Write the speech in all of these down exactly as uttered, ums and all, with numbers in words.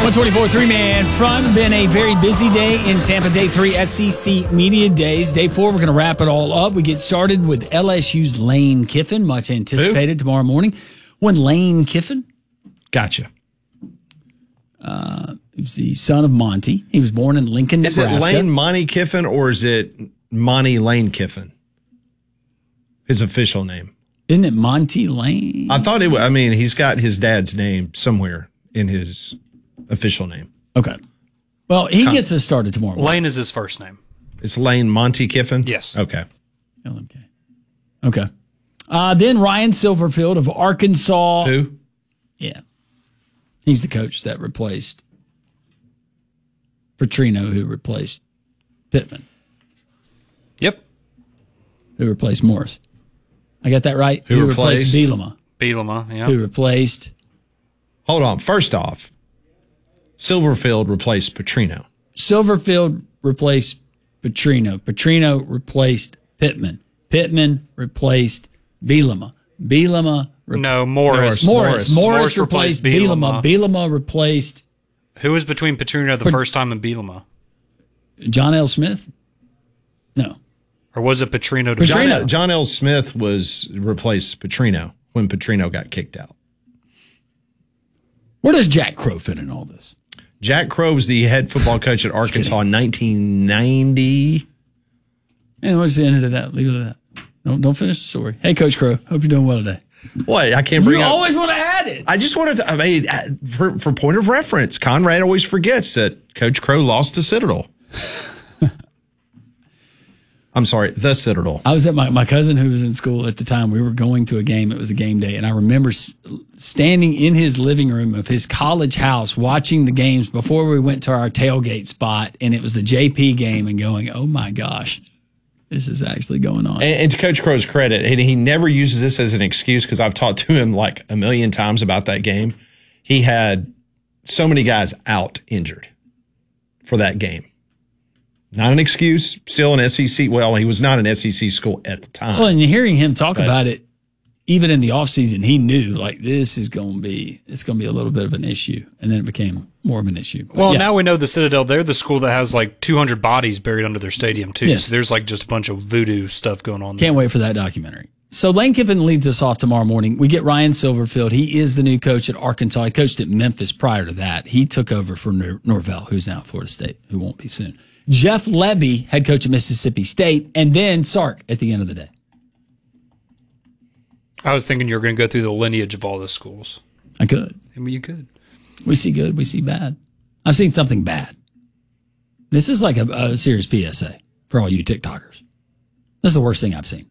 one twenty-four, three-man front. Been a very busy day in Tampa. Day three, S E C Media Days. Day four, we're going to wrap it all up. We get started with L S U's Lane Kiffin, much anticipated. Who? Tomorrow morning. One Lane Kiffin. Gotcha. Uh, he was the son of Monty. He was born in Lincoln, is Nebraska. Is it Lane Monty Kiffin or is it Monty Lane Kiffin? His official name. Isn't it Monty Lane? I thought it was. I mean, he's got his dad's name somewhere in his official name. Okay. Well, he gets us started tomorrow. Lane is his first name. It's Lane Monty Kiffin? Yes. Okay. Okay. Okay. Uh, then Ryan Silverfield of Arkansas. Who? Yeah. He's the coach that replaced Petrino, who replaced Pittman. Yep. Who replaced Morris. I got that right? Who, who replaced? replaced Bielema. Bielema, yeah. Who replaced... Hold on. First off, Silverfield replaced Petrino. Silverfield replaced Petrino. Petrino replaced Pittman. Pittman replaced Bielema. Bielema... Re- no, Morris. Morris. Morris, Morris, Morris replaced, replaced Bielema. Bielema. Bielema replaced... Who was between Petrino the Pe- first time and Bielema? John L. Smith? No. Or was it Petrino? To Petrino. John, John L. Smith was replaced Petrino when Petrino got kicked out. Where does Jack Crow fit in all this? Jack Crow was the head football coach at Arkansas in nineteen ninety. And what's the end of that? Leave it at that. Don't, don't finish the story. Hey, Coach Crow. Hope you're doing well today. What? I can't bring You up. always want to add it. I just wanted to, I mean, for, for point of reference, Conrad always forgets that Coach Crow lost to Citadel. I'm sorry, the Citadel. I was at my, my cousin who was in school at the time. We were going to a game. It was a game day. And I remember s- standing in his living room of his college house watching the games before we went to our tailgate spot. And it was the J P game and going, oh my gosh, this is actually going on. And, and to Coach Crow's credit, and he never uses this as an excuse because I've talked to him like a million times about that game. He had so many guys out injured for that game. Not an excuse, still an S E C. Well, he was not an S E C school at the time. Well, and hearing him talk But, about it, even in the offseason, he knew like this is going to be, it's going to be a little bit of an issue. And then it became more of an issue. But well, yeah. now we know the Citadel, they're the school that has like two hundred bodies buried under their stadium, too. Yes. So there's like just a bunch of voodoo stuff going on there. Can't wait for that documentary. So Lane Kiffin leads us off tomorrow morning. We get Ryan Silverfield. He is the new coach at Arkansas. He coached at Memphis prior to that. He took over for Nor- Norvell, who's now at Florida State, who won't be soon. Jeff Lebby, head coach at Mississippi State, and then Sark at the end of the day. I was thinking you were going to go through the lineage of all the schools. I could. I mean, you could. We see good, we see bad. I've seen something bad. This is like a, a serious P S A for all you TikTokers. This is the worst thing I've seen.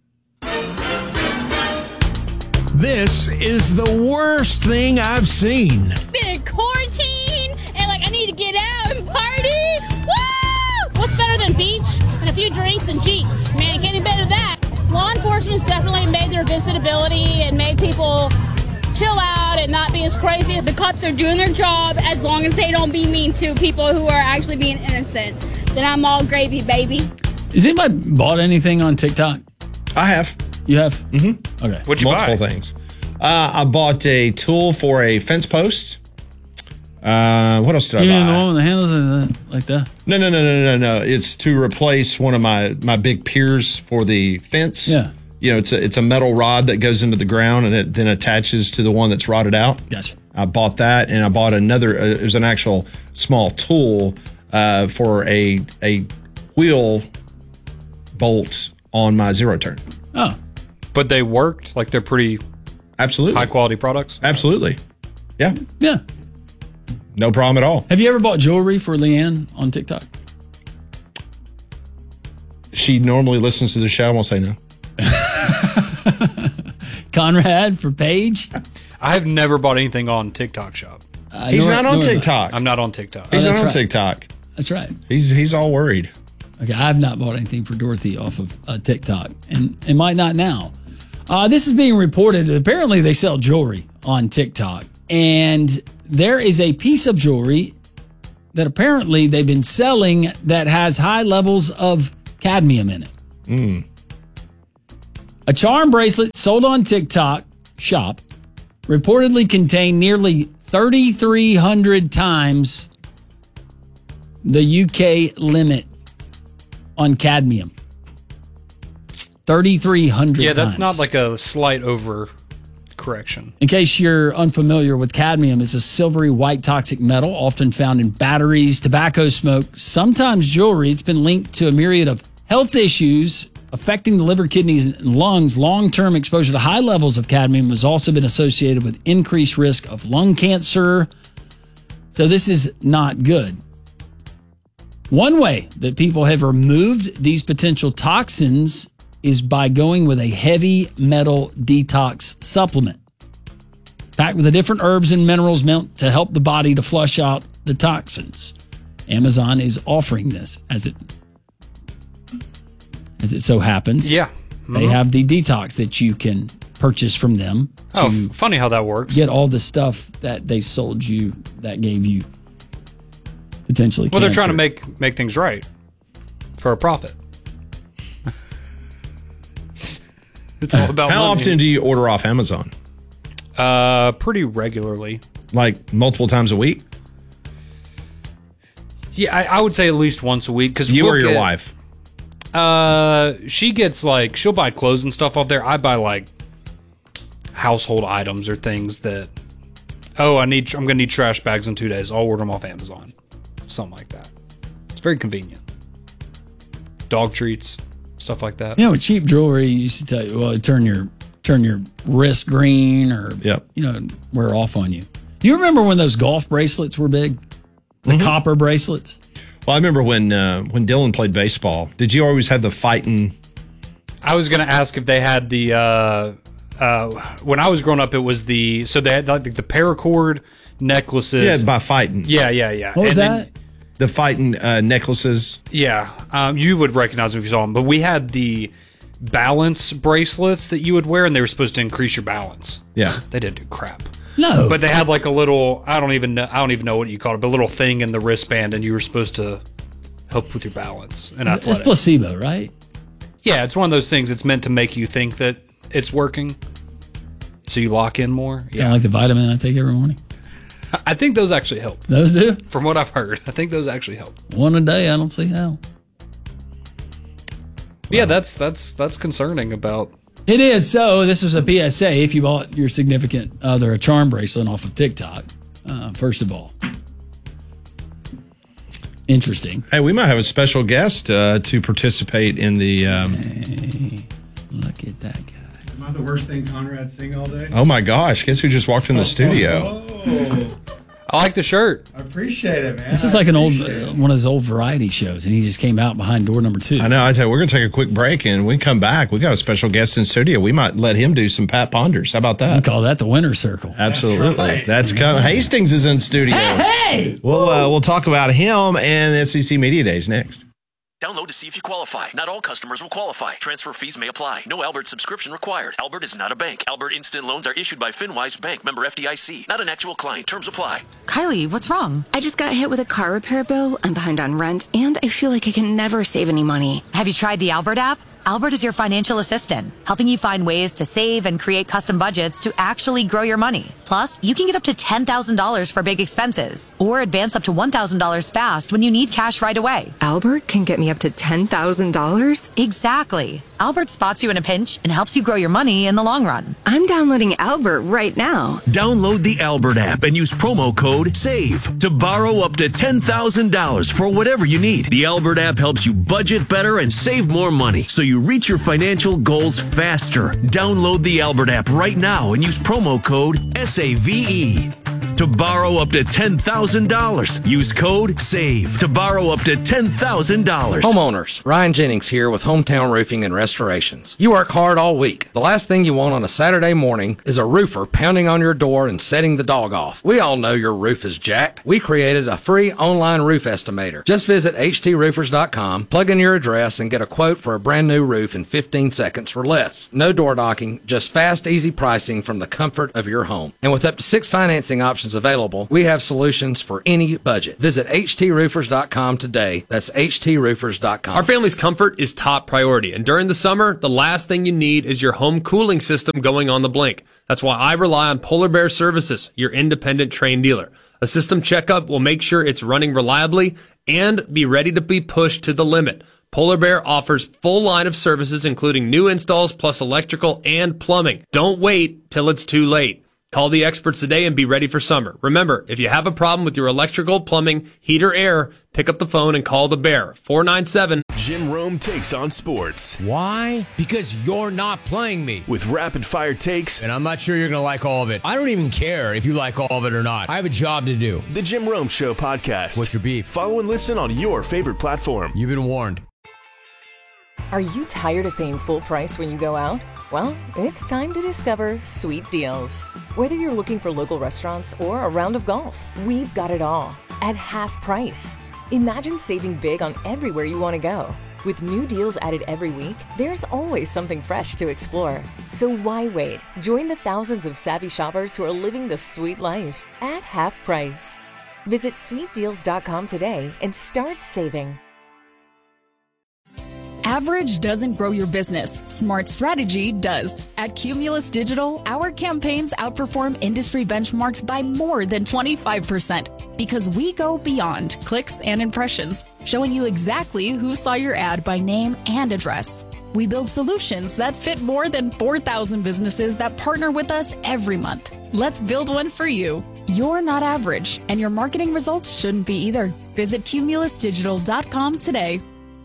This is the worst thing I've seen. Been in quarantine and like I need to get out and party. Woo! What's better than beach and a few drinks and Jeeps? Man, it can't be better than that. Law enforcement's definitely made their visitability and made people chill out and not be as crazy. The cops are doing their job as long as they don't be mean to people who are actually being innocent. Then I'm all gravy, baby. Has anybody bought anything on TikTok? I have. You have? Mm-hmm. Okay. What'd you Multiple buy? things. Uh, I bought a tool for a fence post. Uh, what else did I You buy? know, the one with the handles and the, like that? No, no, no, no, no, no. It's to replace one of my, my big piers for the fence. Yeah. You know, it's a, it's a metal rod that goes into the ground and it then attaches to the one that's rotted out. Gotcha. I bought that, and I bought another. Uh, there's an actual small tool uh, for a a wheel bolt on my zero turn. Oh. But they worked? Like they're pretty Absolutely. high quality products? Absolutely. Yeah. Yeah. No problem at all. Have you ever bought jewelry for Leanne on TikTok? She normally listens to the show. I won't say no. Conrad for Paige? I have never bought anything on TikTok Shop. Uh, He's nor- not on nor- TikTok. I'm not on TikTok. He's Oh, not that's on right. TikTok. That's right. He's he's all worried. Okay, I have not bought anything for Dorothy off of uh, TikTok, and and might not now. Uh, this is being reported. Apparently, they sell jewelry on TikTok, and there is a piece of jewelry that apparently they've been selling that has high levels of cadmium in it. Mm. A charm bracelet sold on TikTok shop reportedly contained nearly thirty-three hundred times the U K limit on cadmium. thirty-three hundred Yeah, that's times. not like a slight over correction. In case you're unfamiliar with cadmium, it's a silvery white toxic metal often found in batteries, tobacco smoke, sometimes jewelry. It's been linked to a myriad of health issues affecting the liver, kidneys, and lungs. Long-term exposure to high levels of cadmium has also been associated with increased risk of lung cancer. So this is not good. One way that people have removed these potential toxins is by going with a heavy metal detox supplement packed with the different herbs and minerals meant to help the body to flush out the toxins. Amazon is offering this as it as it so happens. Yeah. They Mhm. have the detox that you can purchase from them to Oh, funny how that works. get all the stuff that they sold you that gave you potentially Well, cancer. they're trying to make make things right for a profit. It's all about How money. often do you order off Amazon? Uh, pretty regularly. Like multiple times a week? Yeah, I, I would say at least once a week. Cause You we'll or your get- wife? Uh, she gets like she'll buy clothes and stuff off there. I buy like household items or things that. Oh, I need. I'm gonna need trash bags in two days. I'll order them off Amazon, something like that. It's very convenient. Dog treats, stuff like that. You know, with cheap jewelry, you used to tell you, well, turn your turn your wrist green or Yep. you know, wear off on you. You remember when those golf bracelets were big? The Mm-hmm. copper bracelets? Well, I remember when uh, when Dylan played baseball. Did you always have the fighting? I was gonna ask if they had the. Uh, uh, when I was growing up, it was the so they had like the paracord necklaces. Yeah, by fighting. yeah, yeah, yeah. What was And that? then- The fighting uh, necklaces. Yeah, um, you would recognize them if you saw them. But we had the balance bracelets that you would wear, and they were supposed to increase your balance. Yeah. They didn't do crap. No. But they had like a little, I don't even know, I don't even know what you call it, but a little thing in the wristband, and you were supposed to help with your balance and it's athletics. placebo, right? Yeah, it's one of those things. It's meant to make you think that it's working, so you lock in more. Kind Yeah, of like the vitamin I take every morning. I think those actually help. Those do? From what I've heard, I think those actually help. One a day, I don't see how. But yeah, that's that's that's concerning about. It is. So this is a P S A. If you bought your significant other a charm bracelet off of TikTok, uh, first of all, interesting. Hey, we might have a special guest uh, to participate in the. Um, Hey, look at that guy. Am I the worst thing Conrad sing all day? oh my gosh! Guess who just walked in the studio? Oh, I like the shirt. I appreciate it, man. This is I like an old, appreciate uh, it. one of those old variety shows, and he just came out behind door number two. I know. I tell you, we're going to take a quick break, and when we come back, we got a special guest in studio. We might let him do some Pat Ponders. How about I that? call that the winner circle. Absolutely. right. That's coming. Hastings is in studio. Hey! We'll uh, we'll talk about him and S E C Media Days next. Download to see if you qualify. Not all customers will qualify. Transfer fees may apply. No Albert subscription required. Albert is not a bank. Albert Instant Loans are issued by FinWise Bank, member F D I C. Not an actual client. Terms apply. Kylie, what's wrong? I just got hit with a car repair bill. I'm behind on rent, and I feel like I can never save any money. Have you tried the Albert app? Albert is your financial assistant, helping you find ways to save and create custom budgets to actually grow your money. Plus, you can get up to ten thousand dollars for big expenses or advance up to one thousand dollars fast when you need cash right away. Albert can get me up to ten thousand dollars? Exactly. Albert spots you in a pinch and helps you grow your money in the long run. I'm downloading Albert right now. Download the Albert app and use promo code SAVE to borrow up to ten thousand dollars for whatever you need. The Albert app helps you budget better and save more money so you reach your financial goals faster. Download the Albert app right now and use promo code S A V E to borrow up to ten thousand dollars. Use code SAVE to borrow up to ten thousand dollars. Homeowners, Ryan Jennings here with Hometown Roofing and Restorations. You work hard all week. The last thing you want on a Saturday morning is a roofer pounding on your door and setting the dog off. We all know your roof is jacked. We created a free online roof estimator. Just visit H T roofers dot com, plug in your address, and get a quote for a brand new roof in fifteen seconds or less. No door knocking, just fast, easy pricing from the comfort of your home. And with up to six financing options solutions available. We have solutions for any budget. Visit H T roofers dot com today. That's H T roofers dot com. Our family's comfort is top priority, and during the summer, the last thing you need is your home cooling system going on the blink. That's why I rely on Polar Bear Services, your independent Trane dealer. A system checkup will make sure it's running reliably and be ready to be pushed to the limit. Polar Bear offers full line of services, including new installs plus electrical and plumbing. Don't wait till it's too late. Call the experts today and be ready for summer. Remember, if you have a problem with your electrical, plumbing, heat, or air, pick up the phone and call the Bear, four nine seven. Jim Rome takes on sports. Why? Because you're not playing me. With rapid fire takes. And I'm not sure you're going to like all of it. I don't even care if you like all of it or not. I have a job to do. The Jim Rome Show podcast. What's your beef? Follow and listen on your favorite platform. You've been warned. Are you tired of paying full price when you go out? Well, it's time to discover Sweet Deals. Whether you're looking for local restaurants or a round of golf, we've got it all at half price. Imagine saving big on everywhere you want to go. With new deals added every week, there's always something fresh to explore. So why wait? Join the thousands of savvy shoppers who are living the sweet life at half price. Visit sweet deals dot com today and start saving. Average doesn't grow your business. Smart strategy does. At Cumulus Digital, our campaigns outperform industry benchmarks by more than twenty-five percent because we go beyond clicks and impressions, showing you exactly who saw your ad by name and address. We build solutions that fit more than four thousand businesses that partner with us every month. Let's build one for you. You're not average, and your marketing results shouldn't be either. Visit cumulus digital dot com today.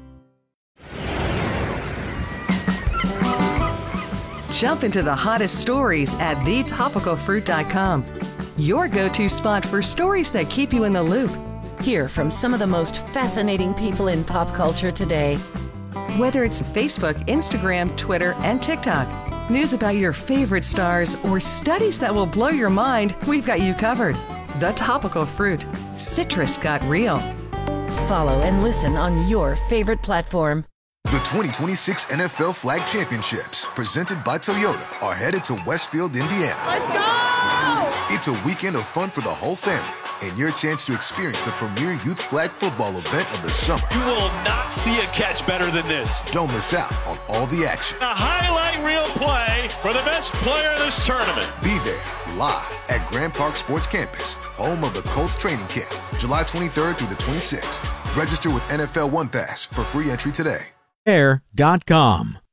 Jump into the hottest stories at the topical fruit dot com. Your go-to spot for stories that keep you in the loop. Hear from some of the most fascinating people in pop culture today. Whether it's Facebook, Instagram, Twitter, and TikTok, news about your favorite stars, or studies that will blow your mind, we've got you covered. The Topical Fruit. Citrus got real. Follow and listen on your favorite platform. The twenty twenty-six N F L Flag Championships, presented by Toyota, are headed to Westfield, Indiana. Let's go! It's a weekend of fun for the whole family and your chance to experience the premier youth flag football event of the summer. You will not see a catch better than this. Don't miss out on all the action. A highlight reel play for the best player in this tournament. Be there live at Grand Park Sports Campus, home of the Colts training camp, July twenty-third through the twenty-sixth. Register with N F L One Pass for free entry today. air dot com